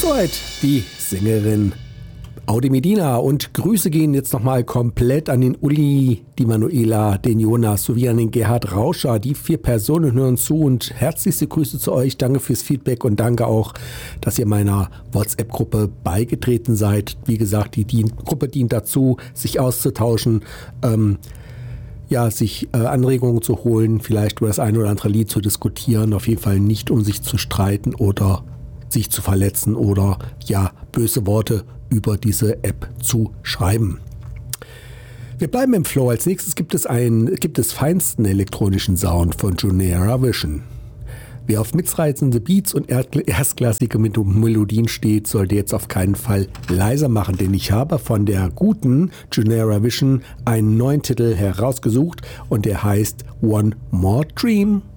Soweit die Sängerin Audi Medina, und Grüße gehen jetzt nochmal komplett an den Uli, die Manuela, den Jonas sowie an den Gerhard Rauscher. Die 4 Personen hören zu und herzlichste Grüße zu euch. Danke fürs Feedback und danke auch, dass ihr meiner WhatsApp-Gruppe beigetreten seid. Wie gesagt, die Gruppe dient dazu, sich auszutauschen, sich Anregungen zu holen, vielleicht über das ein oder andere Lied zu diskutieren. Auf jeden Fall nicht, um sich zu streiten oder sich zu verletzen oder böse Worte über diese App zu schreiben. Wir bleiben im Flow. Als nächstes gibt es feinsten elektronischen Sound von Genera Vision. Wer auf mitreizende Beats und erstklassige Melodien steht, sollte jetzt auf keinen Fall leiser machen, denn ich habe von der guten Genera Vision einen neuen Titel herausgesucht und der heißt One More Dream.